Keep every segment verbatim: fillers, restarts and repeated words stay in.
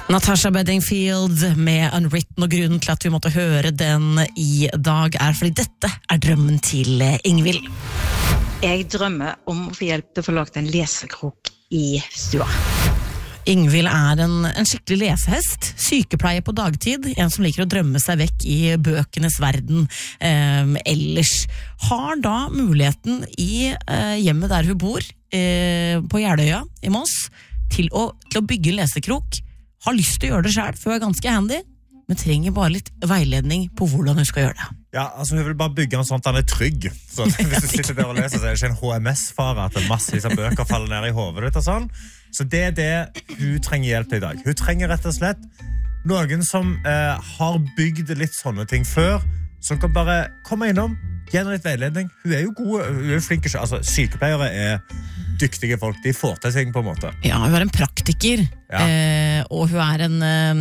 Natasha Bedingfield med Unwritten, og grunnen til at vi måtte høre den i dag er fordi dette er drømmen til Ingvild. Jeg drømmer om å få hjelp til å få lagt en lesekrok i stua. Ingvild er en, en skikkelig lesehest, sykepleier på dagtid, en som liker å drømme seg vekk i bøkenes verden eh, ellers. Har da muligheten i eh, hjemmet der hun bor, eh, på Jeløya i Moss, til å, til å bygge en lesekrok. Har lyst til å gjøre det selv, for hun er ganske handy, men trenger bare litt veiledning på hvordan hun skal gjøre det. Ja, altså hun vil bare bygge en sånn at han er trygg. Så hvis du sitter der og leser, så er det ikke en H M S-fare at massevis av bøker faller ned i hovedet ditt og sånn. Så det er det hun trenger hjelp til i dag. Hun trenger rett og slett noen som eh, har bygd litt sånne ting før, som kan bare komme innom, gi henne litt veiledning. Hun er jo god, hun er flink. Altså, sykepleiere er dyktige folk, de får til ting på en måte. Ja, hun er en praktiker, ja. eh, og hun er en,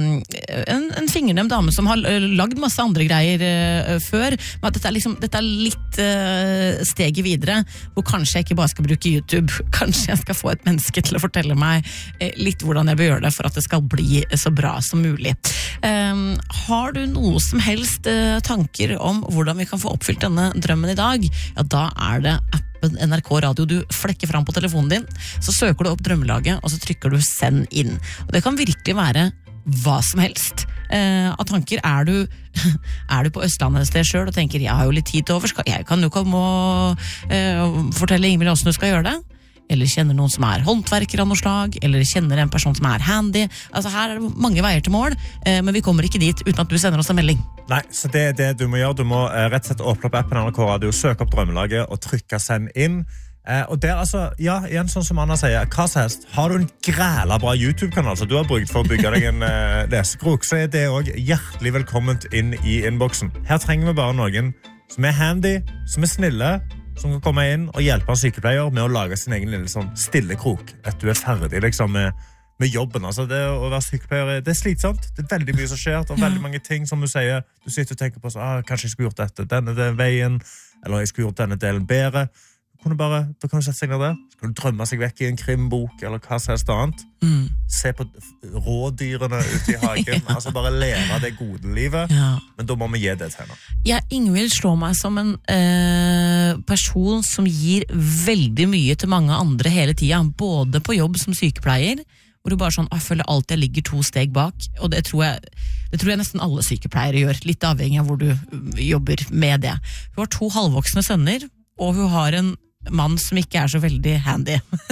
en, en fingernem dame som har lagd masse andre greier eh, før, men at dette er, liksom, dette er litt eh, steget videre, hvor kanskje jeg ikke bare skal bruke YouTube, kanskje jeg skal få et menneske til å fortelle meg eh, litt hvordan jeg bør gjøre det for at det skal bli så bra som mulig. Eh, har du noe som helst eh, tanker om hvordan vi kan få oppfylt denne drømmen i dag? Ja, da er det appen N R K Radio du flekker fram på telefonen din, så søker du opp drømmelaget, og så trykker du send inn. Og det kan virkelig være hva som helst. Eh, av tanker, er du, er du på Østlandet et sted selv og tenker, jeg har jo litt tid til over, skal, jeg kan jo komme og eh, fortelle Ingvild hvordan du skal gjøre det, eller kjenner noen som er håndverker av noe slag, eller kjenner en person som er handy. Altså her er det mange veier til mål, eh, men vi kommer ikke dit uten at du sender oss en melding. Nei, så det er det du må gjøre. Du må eh, rett og slett åpne opp appen N R K Radio, søke opp drømmelaget og trykke send inn. Eh, og der, altså, ja, igjen sånn som Anna sier, hva som helst, har du en græla bra YouTube-kanal som du har brukt for å bygge deg en eh, lesekrok, så er det også hjertelig velkomment inn i innboksen. Her trenger vi bare noen som er handy, som er snille, som kan komme inn og hjelpe en sykepleier med å lage sin egen lille sånn stille krok, at du er ferdig liksom med, med jobben. Altså det å være sykepleier, det er slitsomt. Det er veldig mye som skjer, og veldig mange ting som du sier. Du sitter og tenker på så, ah, kanskje jeg skulle gjort dette, denne det veien, eller jeg skulle gjort denne delen bedre. Kunne bare, da kan du sette seg ned der, så kan du drømme seg vekk i en krimbok, eller hva som helst annet. Mm. Se på rådyrene ute i hagen, ja. Altså bare leve det gode livet, ja. Men da må vi gi det til henne. Ja, Ingvild slår meg som en eh, person som gir veldig mye til mange andre hele tiden, både på jobb som sykepleier, hvor du bare sånn, jeg føler alltid jeg ligger to steg bak, og det tror jeg, det tror jeg nesten alle sykepleiere gjør, litt avhengig av hvor du jobber med det. Hun har to halvvoksne sønner, og hun har en mann som ikke er så veldig handy.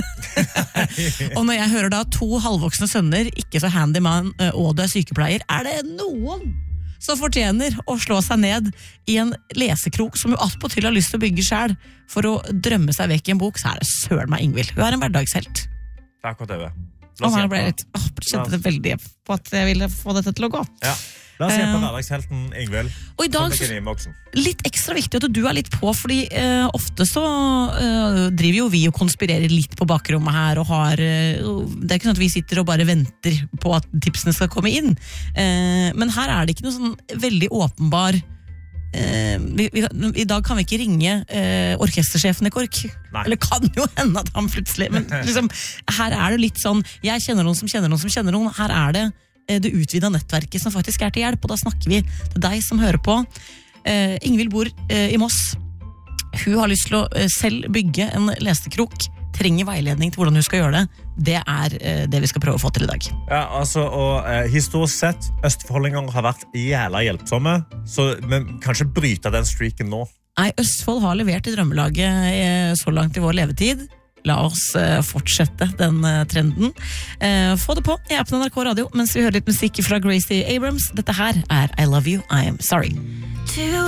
Og når jeg hører da to halvvoksne sønner, ikke så handy mann, og du er sykepleier, er det noen som fortjener å slå seg ned i en lesekrok som hun attpåtil har lyst til å bygge selv, for å drømme seg vekk i en bok, så er det søren meg Ingvild. Hun er en hverdagshelt. Takk for det. Og her ble jeg litt, åh, kjente det veldig på at jeg ville få dette til å gå. Ja. La oss se på hverdagshelten Ingvild. Og i dag så, litt ekstra viktig at du er litt på, fordi eh, ofte så eh, driver jo vi og konspirerer litt på bakrommet her, og har, eh, det er ikke sånn at vi sitter og bare venter på at tipsene skal komme inn. Eh, men her er det ikke noe sånn veldig åpenbar eh, vi, vi, i dag kan vi ikke ringe eh, orkestersjefen i KORK. Nei. Eller kan jo hende at han plutselig, men liksom, her er det litt sånn, jeg kjenner noen som kjenner noen som kjenner noen, her er det det utvidede nettverket som faktisk er til hjelp, og da snakker vi til deg som hører på. Eh, Ingvild bor eh, i Moss. Hun har lyst til å eh, selv bygge en lesekrok, trenger veiledning til hvordan hun skal gjøre det. Det er eh, det vi skal prøve å få til i dag. Ja, altså, og eh, historisk sett, østfoldinger har vært jævla hjelpsomme, så vi kan ikke bryte den streaken nå. Nei, Østfold har levert i drømmelaget eh, så langt i vår levetid. La oss uh, fortsette den uh, trenden. Uh, få det på i appen N R K Radio, mens vi hører litt musikk fra Gracie Abrams. Dette her er I Love You, I Am Sorry.